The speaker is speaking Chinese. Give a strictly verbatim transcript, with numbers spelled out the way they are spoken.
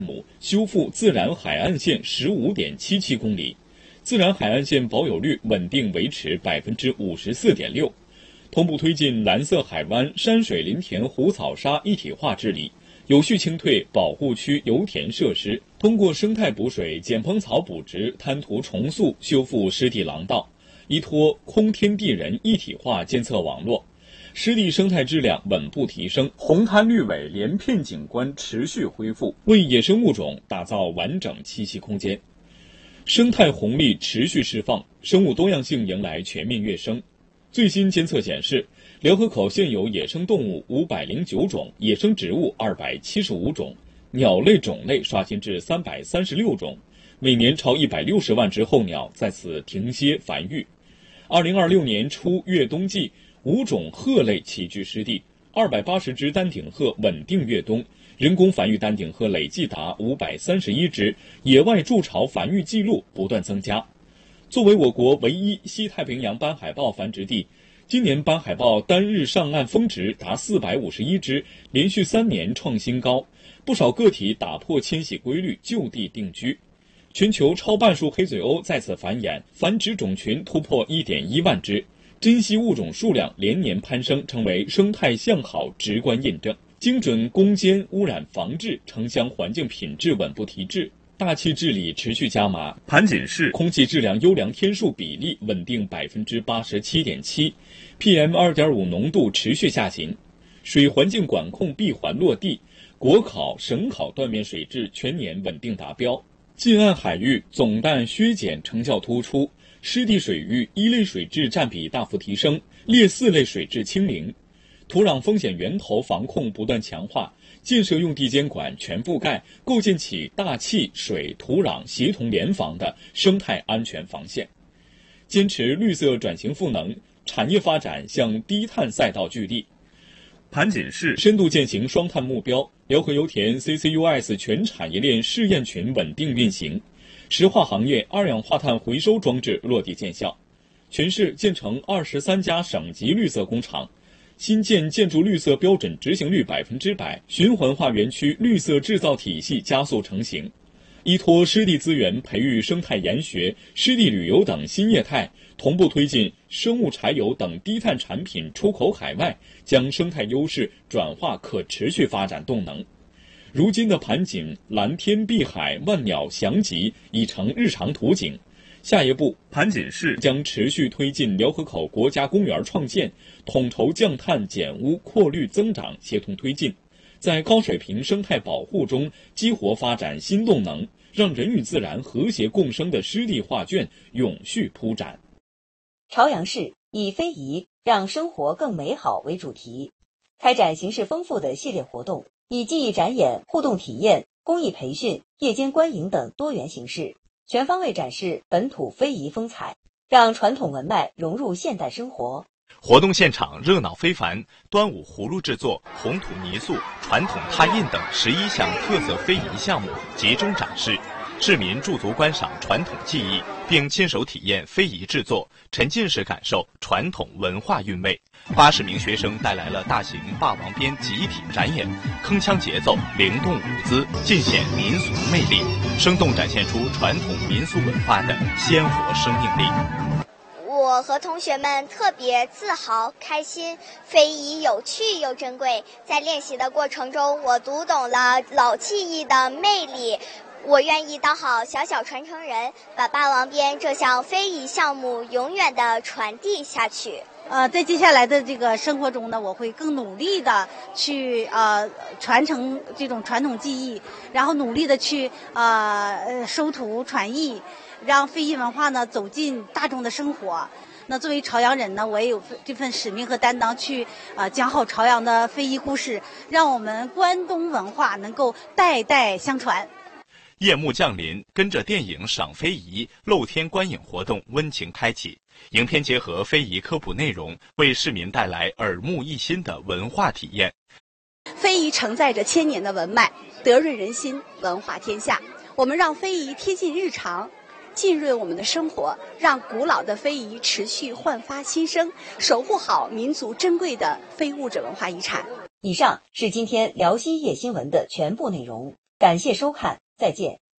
修复自然海岸线十五点七七公里，自然海岸线保有率稳定维持百分之五十四点六。同步推进蓝色海湾山水林田湖草沙一体化治理，有序清退保护区油田设施，通过生态补水、剪蓬草补植、滩涂重塑修复湿地廊道，依托空天地人一体化监测网络，湿地生态质量稳步提升，红滩绿尾连片景观持续恢复，为野生物种打造完整栖息空间。生态红利持续释放，生物多样性迎来全面跃升。最新监测显示，辽河口现有野生动物五百零九种，野生植物二百七十五种，鸟类种类刷新至三百三十六种，每年超一百六十万只候鸟在此停歇繁育。二零二六年初越冬季，五种鹤类齐聚湿地，二百八十只丹顶鹤稳定越冬，人工繁育丹顶鹤累计达五百三十一只，野外筑巢繁育记录不断增加。作为我国唯一西太平洋斑海豹繁殖地，今年斑海豹单日上岸峰值达四百五十一只，连续三年创新高，不少个体打破迁徙规律，就地定居。全球超半数黑嘴鸥在此繁衍，繁殖种群突破 一点一万只，珍稀物种数量连年攀升，成为生态向好直观印证。精准攻坚污染防治，城乡环境品质稳步提质。大气治理持续加码，盘锦市空气质量优良天数比例稳定百分之八十七点七 ，P M 二点五 浓度持续下行，水环境管控闭环落地，国考、省考断面水质全年稳定达标。近岸海域总氮削减成效突出，湿地水域一类水质占比大幅提升，劣四类水质清零。土壤风险源头防控不断强化，建设用地监管全覆盖，构建起大气、水、土壤协同联防的生态安全防线。坚持绿色转型赋能，产业发展向低碳赛道聚力。盘锦市深度践行双碳目标，辽河油田 C C U S 全产业链试验群稳定运行，石化行业二氧化碳回收装置落地见效。全市建成二十三家省级绿色工厂。新建建筑绿色标准执行率百分之百，循环化园区绿色制造体系加速成型。依托湿地资源培育生态研学、湿地旅游等新业态，同步推进生物柴油等低碳产品出口海外，将生态优势转化可持续发展动能。如今的盘锦蓝天碧海、万鸟翔集已成日常图景。下一步，盘锦市将持续推进辽河口国家公园创建，统筹降碳减污、扩绿增长协同推进，在高水平生态保护中激活发展新动能，让人与自然和谐共生的湿地画卷永续铺展。 朝阳市以非遗让生活更美好为主题，开展形式丰富的系列活动，以技艺展演、互动体验、公益培训、夜间观影等多元形式，全方位展示本土非遗风采，让传统文脉融入现代生活。 活动现场热闹非凡，端午葫芦制作、红土泥塑、传统拓印等十一项特色非遗项目集中展示，市民驻足观赏传统技艺，并亲手体验非遗制作，沉浸式感受传统文化韵味。八十名学生带来了大型霸王鞭集体展演，铿锵节奏、灵动舞姿，尽显民俗魅力，生动展现出传统民俗文化的鲜活生命力。 我和同学们特别自豪、开心，非遗有趣又珍贵。在练习的过程中，我读懂了老技艺的魅力。我愿意当好小小传承人，把霸王鞭这项非遗项目永远的传递下去。 呃，在接下来的这个生活中呢，我会更努力的去呃传承这种传统技艺，然后努力的去呃收徒传艺，让非遗文化呢走进大众的生活。那作为朝阳人呢，我也有这份使命和担当去呃讲好朝阳的非遗故事，让我们关东文化能够代代相传。 夜幕降临，跟着电影赏非遗露天观影活动温情开启，影片结合非遗科普内容，为市民带来耳目一新的文化体验。 非遗承载着千年的文脉，得润人心，文化天下。我们让非遗贴近日常，浸润我们的生活，让古老的非遗持续焕发新生，守护好民族珍贵的非物质文化遗产。 以上是今天辽西夜新闻的全部内容。 感谢收看，再见。